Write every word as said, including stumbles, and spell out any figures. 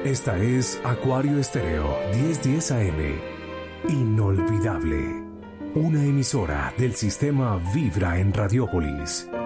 Esta es Acuario Estéreo diez diez A M. Inolvidable. Una emisora del sistema Vibra en Radiópolis.